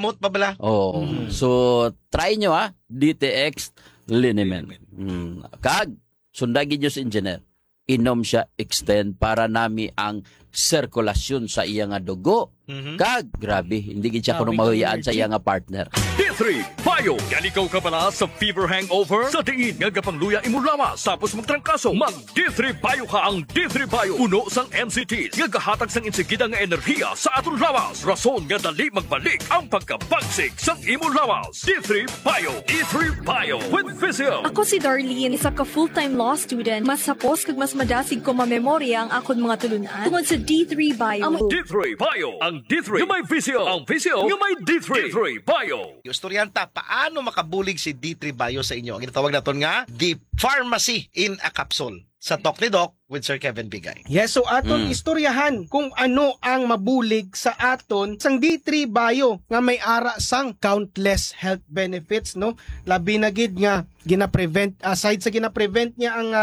gamot pa bala. Oh. So try nyo DTX liniment. Kag sundagin nyo sa engineer. Inom siya extend para nami ang sirkulasyon sa iya nga dugo. Kag grabe, hindi gid siya kuno mahuyaan sa iya nga partner. D3 Bio. Yan ikaw ka pala sa fever hangover? Sa diin nga gapangluya imo lawas tapos magtrangkaso. Mag D3 Bio ka ang D3 Bio. Puno sang NCT nga gahatag sang insigida nga enerhiya sa aton lawas. Rason nga dali magbalik ang pagkabagsik sang imo lawas. D3 Bio. D3 Bio with Physio. Ako si Darlene, isa ka full-time law student. Mas sapos kag mas madasig ko mamemorya ang akon mga tulunan tungod sa D3 Bio. Ang D3 Bio. Ang D3 nga may Physio. Ang Physio nga may D3. D3 Bio. Estudyanta, paano makabulig si D3 Bio sa inyo? Ang ginatawag naton nga, The Pharmacy in a Capsule. Sa Talk ni Doc with Sir Kevin Bigay. Yes, so aton istoryahan kung ano ang mabulig sa aton sang D3 Bio nga may ara sang countless health benefits, no? Labi na gid nga gina-prevent, aside sa gina-prevent niya ang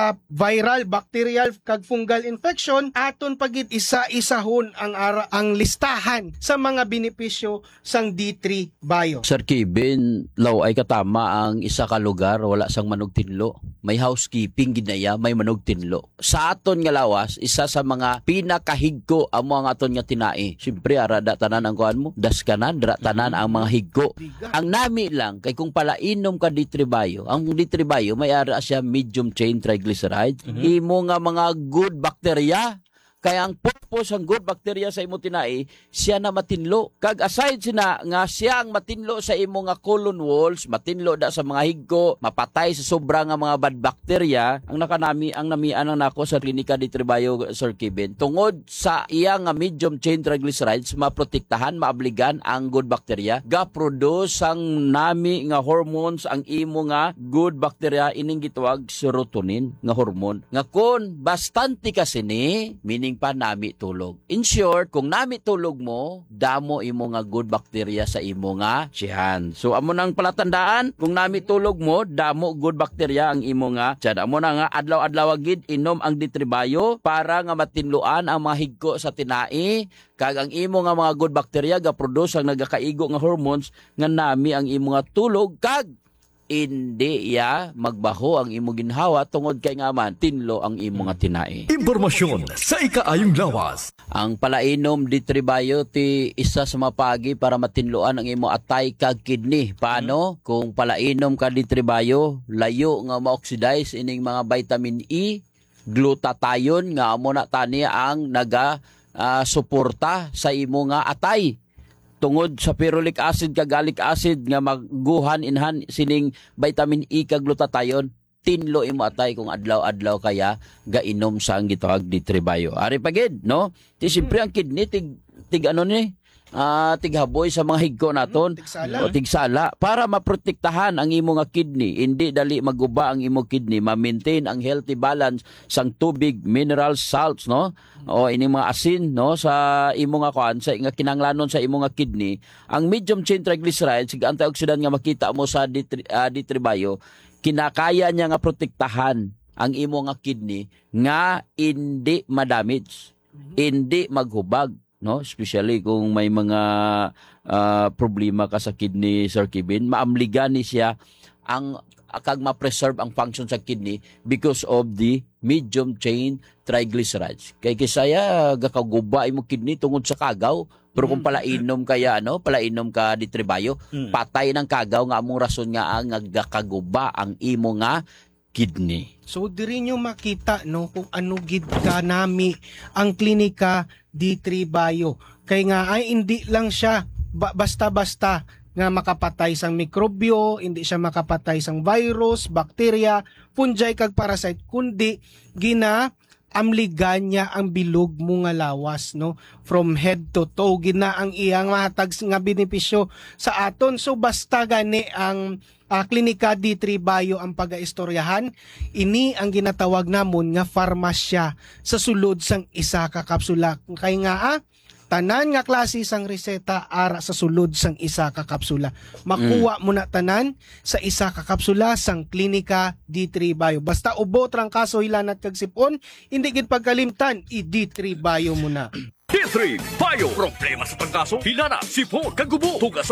viral, bacterial kag fungal infection, aton pagid isa-isahon ang listahan sa mga benepisyo sang D3 Bio. Sir Kevin, law ay katama ang isa ka lugar wala sang manugtinlo. May housekeeping ginaya, may manugtinlo. Sa aton nga lawas, isa sa mga pinakahigko ang mga aton nga tinai. Siyempre, arada tanan ang kuhan mo, daskanan, dra tanan ang mga higko. Ang nami lang, kay kung pala inom ka D3 Bio, ang D3 Bio, may ara siya medium chain triglycerides. Imo nga mga good bacteria. Kaya ang purpose ang good bacteria sa imo tinai, siya na matinlo. Kag aside sina nga siya ang matinlo sa imo nga colon walls, matinlo da sa mga higko, mapatay sa sobra nga mga bad bacteria, ang namian ang nako sa klinika D3 Bio, Sir Kevin. Tungod sa iya nga medium chain triglycerides, maprotektahan, maabligan ang good bacteria, ga-produce ang nami nga hormones ang imo nga good bacteria ining gitawag serotonin nga hormone. Nga kun bastante kasi ni, meaning pa nami tulog. In short, kung nami tulog mo, damo imo nga good bacteria sa imo nga tiyan. So amo nang palatandaan, kung nami tulog mo, damo good bacteria ang imo nga tiyan. Amo na nga adlaw-adlaw gid inom ang D3 Bio para nga matinluan ang mga higko sa tinai, kag ang imo nga mga good bacteria ga produce ang nagakaigo nga hormones nga nami ang imo nga tulog, kag hindi magbaho ang imo ginhawa tungod kay nga man tinlo ang imo nga tinai. Impormasyon sa ikaayong lawas. Ang palainom D3 Bio ti isa sa mapagi para matinluan ang imo atay kag kidney. Paano? Kung palainom ka D3 Bio, layo nga ma-oxidize ining mga vitamin E, glutathione nga amo na tani ang suporta sa imo nga atay. Tungod sa ferulic acid kag gallic acid nga magguhan inhan sining vitamin E kag glutathione, tinlo imo atay kung adlaw-adlaw kaya gainom sa ang gitawag D3 Bio. Ari pagid, no? Ti siyempre ang kidney tig ano ni? Tighaboy sa mga higko naton o tigsala para maprotektahan ang imo nga kidney, hindi dali maguba ang imo kidney, ma-maintain ang healthy balance sang tubig, mineral salts, no, o ini mga asin, no, sa imo nga kuan sa nga kinanglanon sa imo nga kidney. Ang medium chain triglycerides, sig antioxidant nga makita mo sa D3 Bio, kinakaya niya nga protektahan ang imo nga kidney nga hindi madamage, hindi maghubag, no, especially kung may mga problema ka sa kidney, Sir Kevin, maamligan ni siya ang kag ma-preserve ang function sa kidney because of the medium chain triglycerides. Kay kisaya gakaguba imo kidney tungod sa kagaw, pero kung palainom ka D3 Bio, patay ng kagaw nga among rason nga ang nagakaguba ang imo nga kidney. So diri nyo makita, no, kung ano gid kanami ang klinika D3 Bio. Kay nga ay hindi lang siya basta-basta nga makapatay sang mikrobyo, hindi siya makapatay sang virus, bacteria, fungi kag parasite, kundi amligan niya ang bilog mo nga lawas, no, from head to toe, gina ang iyang mahatag nga benepisyo sa aton. So basta gani ang klinika D3 Bio ang pagaistoryahan, ini ang ginatawag namon nga farmasya sa sulod sang isa ka kapsula. Kay nga tanan nga klase sang reseta ara sa sulod sang isa ka kapsula. Makuha mo na tanan sa isa ka kapsula sang klinika D3 Bio. Basta ubo trangkaso hilanat kag sipon, hindi gid pagkalimtan, i-D3 Bio mo na. D3 Bio. Problema sa trangkaso, hilana, sipon, kagubo, tugas